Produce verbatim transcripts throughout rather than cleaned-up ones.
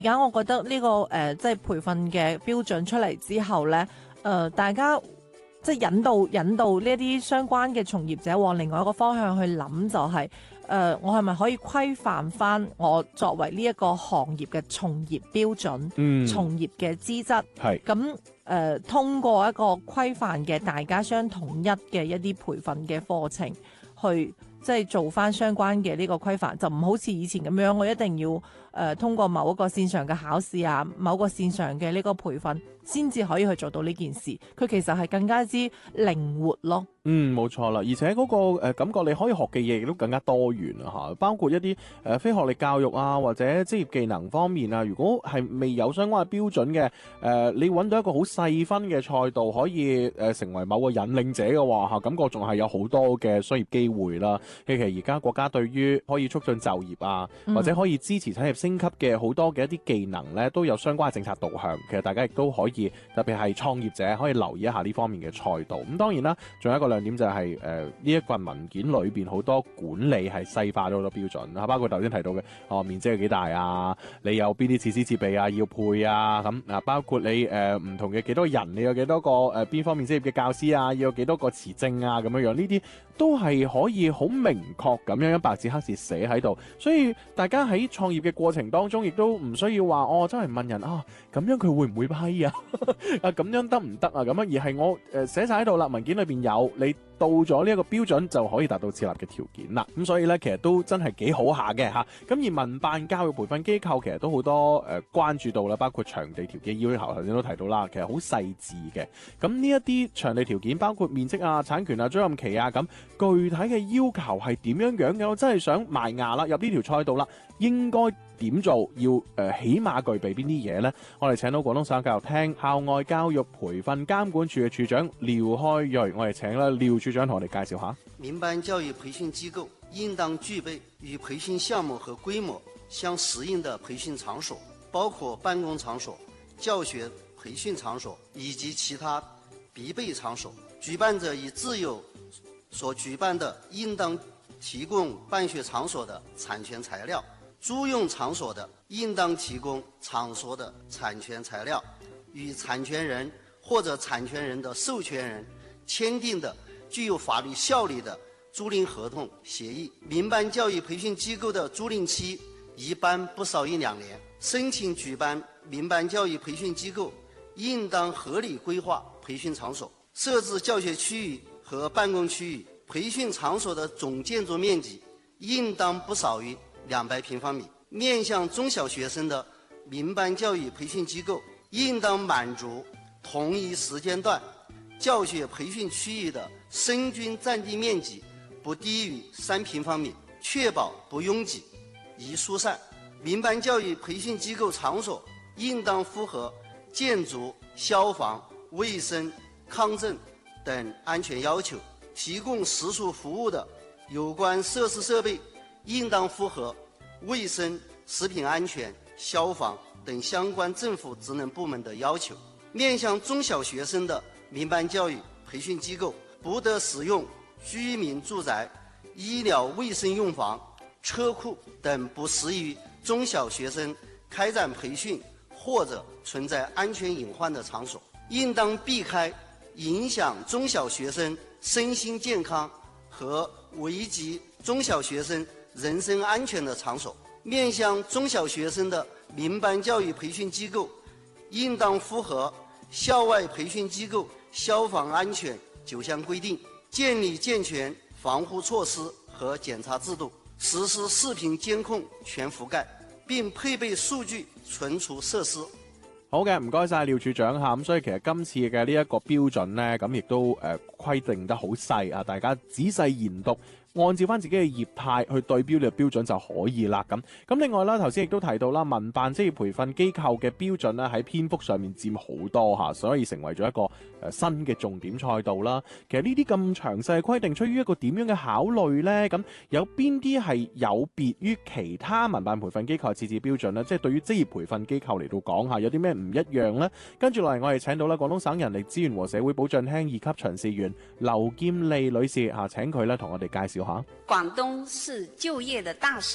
而家我覺得呢、這個誒、呃、即係培訓嘅標準出嚟之後咧，誒、呃、大家即係引導引導呢一啲相關嘅從業者往另外一個方向去諗，就係、是、誒、呃、我係咪可以規範翻我作為呢一個行業嘅從業標準、 嗯、 從業嘅資質， 係咁誒通過一個規範嘅大家相統一嘅一啲培訓嘅課程去。即係做翻相關嘅呢個規範，就唔好似以前咁樣，我一定要誒、呃、通過某一個線上嘅考試啊，某個線上嘅呢個培訓先至可以去做到呢件事。佢其實係更加之靈活咯。 嗯，冇錯啦，而且嗰、那個誒、呃、感覺你可以學嘅嘢亦都更加多元啊嚇，包括一啲誒、呃、非學歷教育啊，或者職業技能方面啊。如果係未有相關嘅標準嘅，誒、呃、你揾到一個好細分嘅賽道，可以誒、呃、成為某個引領者嘅話嚇，感覺仲係有好多嘅商業機會啦。其實而家國家對於可以促進就業啊，或者可以支持產業升級嘅好多嘅一啲技能咧，都有相關嘅政策導向。其實大家亦都可以，特別係創業者可以留意一下呢方面嘅賽道。咁當然啦，仲有一個亮點就係誒呢一份文件裏邊好多管理係細化咗好多標準啊，包括頭先提到嘅哦面積係幾大啊，你有邊啲設施設備啊要配啊咁啊，包括你誒唔、呃、同嘅幾多人，你有幾多個誒邊、呃、方面職業嘅教師啊，要有幾多個持證啊咁樣樣，呢啲都係可以好明確咁樣樣白紙黑字寫喺度，所以大家喺創業嘅過程當中，亦都唔需要話哦真係問人啊咁樣佢會唔會批啊啊咁樣得唔得啊咁樣，而係我誒寫晒喺度啦，文件裏邊有你。到咗呢一個標準就可以達到設立嘅條件啦，咁所以呢，其實都真係幾好下嘅嚇。咁而民辦教育培訓機構其實都好多誒、呃、關注到啦，包括場地條件要求，頭先都提到啦，其實好細緻嘅。咁呢一啲場地條件包括面積啊、產權啊、租賃期啊，咁具體嘅要求係點樣樣嘅？我真係想埋牙啦，入呢條賽道啦，應該點做？要誒、呃、起碼具備邊啲嘢呢？我哋請到廣東省教育廳校外教育培訓監管處嘅處長廖開銳，我哋請啦廖處長同我哋介紹下。 民辦教育培訓機構應當具備與培訓項目和規模相適應的培訓場所，包括辦公場所、教學培訓場所以及其他必備場所。舉辦者以自有所舉辦的，應當提供辦學場所的產權材料；租用場所的，應當提供場所的產權材料，與產權人或者產權人的授權人簽訂的具有法律效力的租賃合同協議。民辦教育培訓機構的租賃期一般不少於兩年。申請舉辦民辦教育培訓機構應當合理規劃培訓場所，設置教學區域和辦公區域。培訓場所的總建築面積應當不少於兩百平方米。面向中小學生的民辦教育培訓機構應當滿足同一時間段教學培訓區域的生均佔地面積不低於三平方米，確保不擁擠、宜疏散。民辦教育培訓機構場所應當符合建築、消防、衛生、抗震等安全要求。提供食宿服務的有關設施設備應當符合衛生、食品安全、消防等相關政府職能部門的要求。面向中小學生的民辦教育培訓機構不得使用居民住宅、醫療衛生用房、車庫等不適宜中小學生開展培訓或者存在安全隱患的場所，應當避開影響中小學生身心健康和危及中小學生人身安全的場所。面向中小學生的民辦教育培訓機構應當符合校外培訓機構消防安全九項規定，建立健全防護措施和檢查制度，實施視頻監控全覆蓋，並配備數據存儲設施。 好嘅，唔該晒廖處長吓，咁所以其實今次嘅呢一個標準呢，咁亦都誒規定得好細啊，大家仔細研讀，按照翻自己嘅業態去對標呢個標準就可以啦。咁咁另外啦，頭先亦都提到啦，民辦職業培訓機構嘅標準咧喺篇幅上面佔好多吓，所以成為咗一個誒新嘅重點賽道啦。其實呢啲咁詳細嘅規定，出於一個點樣嘅考慮呢？咁有邊啲係有別於其他民辦培訓機構設置標準呢？即係對於職業培訓機構嚟到講下，有啲咩唔一樣呢？跟住落嚟，我哋請到啦廣東省人力資源和社會保障廳二級巡視員劉劍利女士吓，請佢咧同我哋介紹下。 廣東是就業的大省，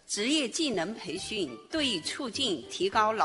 職業技能培訓對促進提高勞